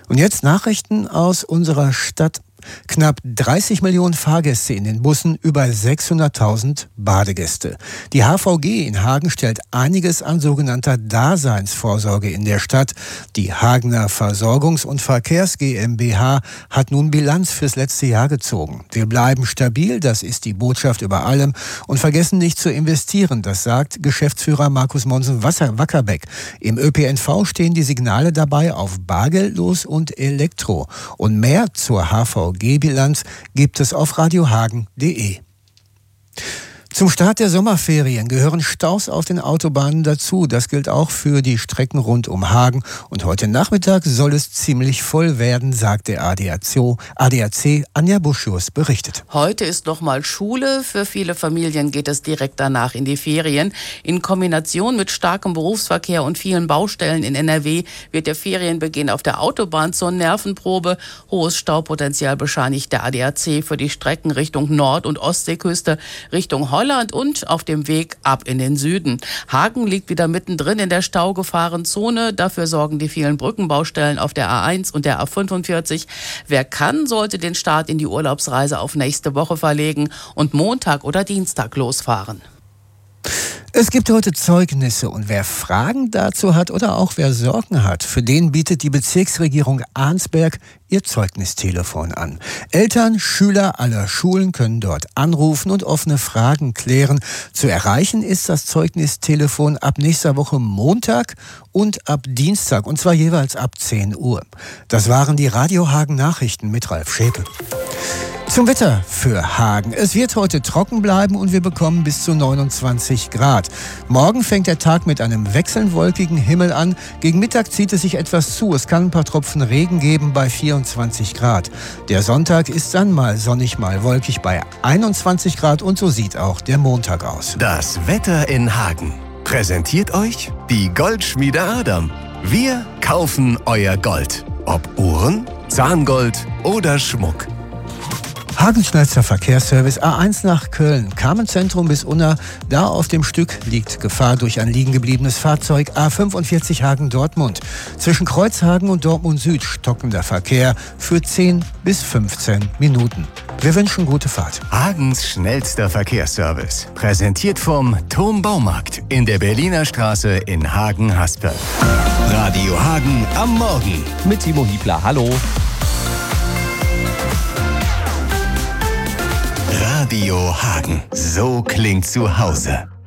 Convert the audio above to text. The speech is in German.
Und jetzt Nachrichten aus unserer Stadt. Knapp 30 Millionen Fahrgäste in den Bussen, über 600.000 Badegäste. Die HVG in Hagen stellt einiges an sogenannter Daseinsvorsorge in der Stadt. Die Hagener Versorgungs- und Verkehrs GmbH hat nun Bilanz fürs letzte Jahr gezogen. Wir bleiben stabil, das ist die Botschaft über allem, und vergessen nicht zu investieren, das sagt Geschäftsführer Markus Monsen-Wackerbeck. Im ÖPNV stehen die Signale dabei auf bargeldlos und Elektro. Und mehr zur HVG-Bilanz gibt es auf radiohagen.de. Zum Start der Sommerferien gehören Staus auf den Autobahnen dazu. Das gilt auch für die Strecken rund um Hagen. Und heute Nachmittag soll es ziemlich voll werden, sagt der ADAC. Anja Buschus berichtet. Heute ist nochmal Schule. Für viele Familien geht es direkt danach in die Ferien. In Kombination mit starkem Berufsverkehr und vielen Baustellen in NRW wird der Ferienbeginn auf der Autobahn zur Nervenprobe. Hohes Staupotenzial bescheinigt der ADAC für die Strecken Richtung Nord- und Ostseeküste, Richtung Holland und auf dem Weg ab in den Süden. Hagen liegt wieder mittendrin in der Staugefahrenzone. Dafür sorgen die vielen Brückenbaustellen auf der A1 und der A45. Wer kann, sollte den Start in die Urlaubsreise auf nächste Woche verlegen und Montag oder Dienstag losfahren. Es gibt heute Zeugnisse und wer Fragen dazu hat oder auch wer Sorgen hat, für den bietet die Bezirksregierung Arnsberg ihr Zeugnistelefon an. Eltern, Schüler aller Schulen können dort anrufen und offene Fragen klären. Zu erreichen ist das Zeugnistelefon ab nächster Woche Montag und ab Dienstag, und zwar jeweils ab 10 Uhr. Das waren die Radio Hagen Nachrichten mit Ralf Schäpe. Zum Wetter für Hagen. Es wird heute trocken bleiben und wir bekommen bis zu 29 Grad. Morgen fängt der Tag mit einem wechselnd wolkigen Himmel an. Gegen Mittag zieht es sich etwas zu. Es kann ein paar Tropfen Regen geben bei 24 Grad. Der Sonntag ist dann mal sonnig, mal wolkig bei 21 Grad und so sieht auch der Montag aus. Das Wetter in Hagen präsentiert euch die Goldschmiede Adam. Wir kaufen euer Gold. Ob Uhren, Zahngold oder Schmuck. Hagens schnellster Verkehrsservice A1 nach Köln, Kamenzentrum bis Unna. Da auf dem Stück liegt Gefahr durch ein liegen gebliebenes Fahrzeug. A45 Hagen-Dortmund. Zwischen Kreuzhagen und Dortmund Süd stockender Verkehr für 10 bis 15 Minuten. Wir wünschen gute Fahrt. Hagens schnellster Verkehrsservice. Präsentiert vom Turm Baumarkt in der Berliner Straße in Hagen-Hasperl. Radio Hagen am Morgen. Mit Timo Hiebler, hallo. Radio Hagen. So klingt zu Hause.